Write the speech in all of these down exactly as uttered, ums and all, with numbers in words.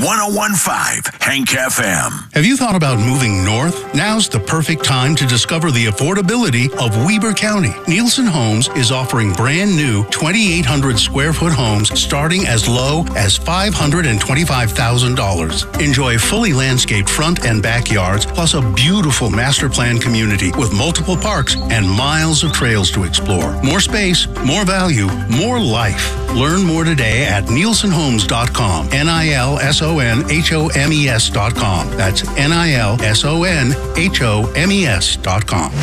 one oh one point five Hank F M. Have you thought about moving north? Now's the perfect time to discover the affordability of Weber County. Nielsen Homes is offering brand new twenty-eight hundred square foot homes starting as low as five hundred twenty-five thousand dollars. Enjoy fully landscaped front and backyards, plus a beautiful master plan community with multiple parks and miles of trails to explore. More space, more value, more life. Learn more today at nielsen homes dot com. N I L S O N H O M E S dot com. That's N I L S O N H O M E S dot com.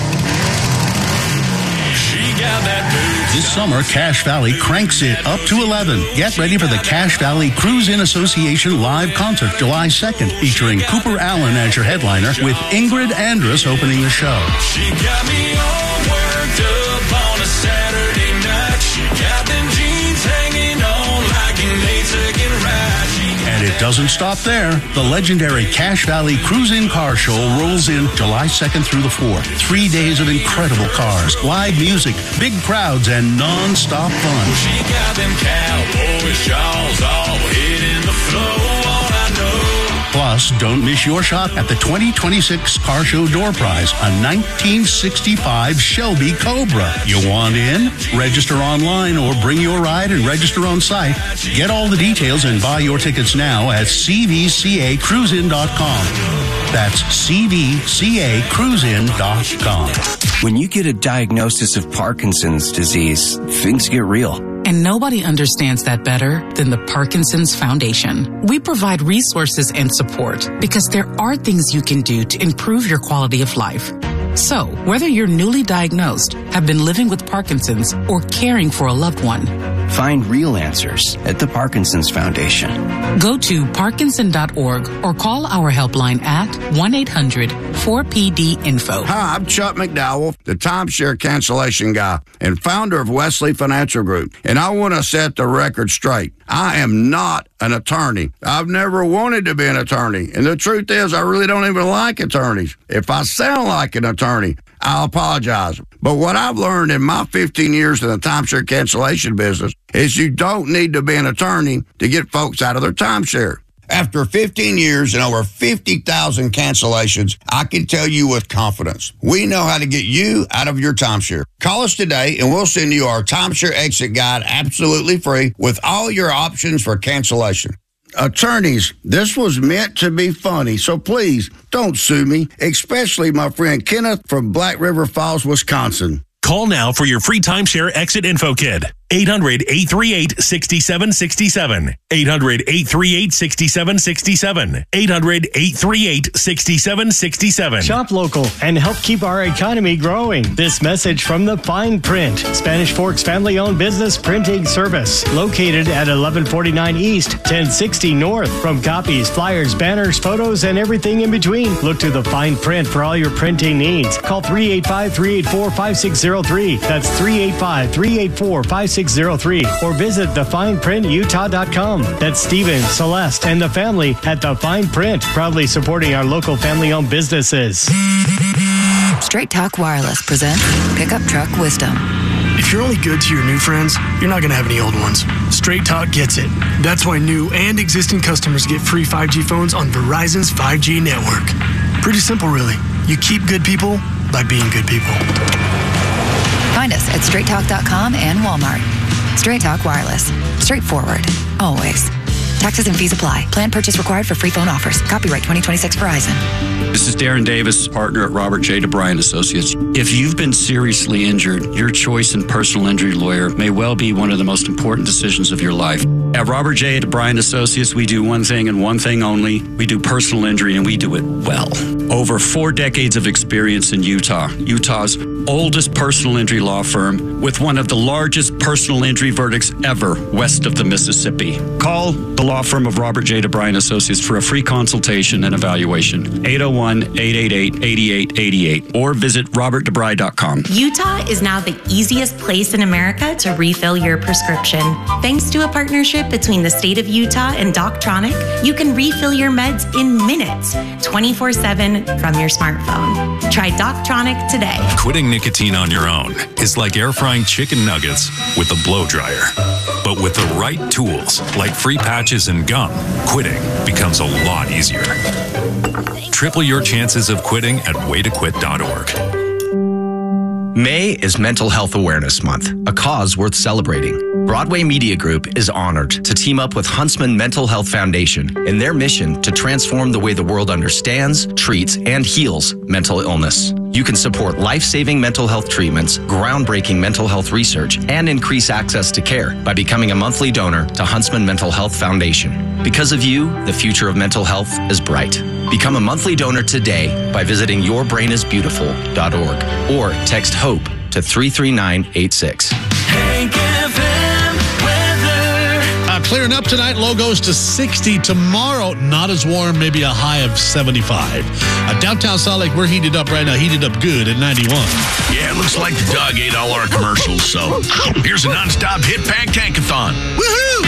This summer, Cache Valley cranks it up to eleven. Get ready for the Cache Valley Cruise-In Association live concert July second, featuring Cooper Allen as your headliner, with Ingrid Andress opening the show. She got me all worked up on a Saturday night. She got them jeans hanging on like an eight-second ride. And it doesn't stop there. The legendary Cache Valley Cruise-In Car Show rolls in July second through the fourth. Three days of incredible cars, live music, big crowds, and non-stop fun. She got them cowboy shawls all hitting the floor, all I know. Plus, don't miss your shot at the twenty twenty-six Car Show Door Prize, a nineteen sixty-five Shelby Cobra. You want in? Register online or bring your ride and register on site. Get all the details and buy your tickets now at C V C A cruise in dot com. That's C V C A cruise in dot com. When you get a diagnosis of Parkinson's disease, things get real. And nobody understands that better than the Parkinson's Foundation. We provide resources and support because there are things you can do to improve your quality of life. So, whether you're newly diagnosed, have been living with Parkinson's, or caring for a loved one, find real answers at the Parkinson's Foundation. Go to parkinson dot org or call our helpline at one eight hundred four P D info. Hi, I'm Chuck McDowell, the timeshare cancellation guy and founder of Wesley Financial Group. And I want to set the record straight. I am not an attorney. I've never wanted to be an attorney. And the truth is, I really don't even like attorneys. If I sound like an attorney, I'll apologize. But what I've learned in my fifteen years in the timeshare cancellation business is you don't need to be an attorney to get folks out of their timeshare. After fifteen years and over fifty thousand cancellations, I can tell you with confidence, we know how to get you out of your timeshare. Call us today and we'll send you our timeshare exit guide absolutely free with all your options for cancellation. Attorneys, this was meant to be funny, so please don't sue me, especially my friend Kenneth from Black River Falls, Wisconsin. Call now for your free timeshare exit info kit. eight hundred, eight three eight, six seven six seven. eight hundred, eight three eight, six seven six seven. eight hundred, eight three eight, six seven six seven. Shop local and help keep our economy growing. This message from the Fine Print, Spanish Fork's family-owned business printing service, located at eleven forty-nine East, ten sixty North. From copies, flyers, banners, photos, and everything in between, look to the Fine Print for all your printing needs. Call three eight five, three eight four, five six zero three. That's three eight five, three eight four, five six zero three. Or visit the fine print utah dot com. That's Stephen, Celeste, and the family at The Fine Print, proudly supporting our local family-owned businesses. Straight Talk Wireless presents Pickup Truck Wisdom. If you're only good to your new friends, you're not going to have any old ones. Straight Talk gets it. That's why new and existing customers get free five G phones on Verizon's five G network. Pretty simple, really. You keep good people by being good people. Find us at straight talk dot com and Walmart. Straight Talk Wireless. Straightforward. Always. Taxes and fees apply. Plan purchase required for free phone offers. Copyright twenty twenty-six Verizon. This is Darren Davis, partner at Robert J. DeBryan Associates. If you've been seriously injured, your choice in personal injury lawyer may well be one of the most important decisions of your life. At Robert J. DeBryan Associates, we do one thing and one thing only. We do personal injury, and we do it well. Over four decades of experience in Utah, Utah's oldest personal injury law firm with one of the largest personal injury verdicts ever west of the Mississippi. Call the law firm of Robert J. DeBryan Associates for a free consultation and evaluation. eight oh one, eight eight eight, eight eight eight eight or visit robert debry dot com. Utah is now the easiest place in America to refill your prescription. Thanks to a partnership between the state of Utah and Doctronic, you can refill your meds in minutes, twenty-four seven, nicotine from your smartphone. Try Doctronic today. Quitting nicotine on your own is like air frying chicken nuggets with a blow dryer. But with the right tools, like free patches and gum, quitting becomes a lot easier. Triple your chances of quitting at way to quit dot org. May is Mental Health Awareness Month, a cause worth celebrating. Broadway Media Group is honored to team up with Huntsman Mental Health Foundation in their mission to transform the way the world understands, treats, and heals mental illness. You can support life-saving mental health treatments, groundbreaking mental health research, and increase access to care by becoming a monthly donor to Huntsman Mental Health Foundation. Because of you, the future of mental health is bright. Become a monthly donor today by visiting your brain is beautiful dot org or text HOPE to three three nine eight six. Hank F M weather. Uh, clearing up tonight, low goes to sixty. Tomorrow, not as warm, maybe a high of seventy-five. Uh, downtown Salt Lake, we're heated up right now, heated up good at ninety-one. Yeah, it looks like the dog ate all our commercials, so here's a nonstop hit pack tankathon. Woohoo!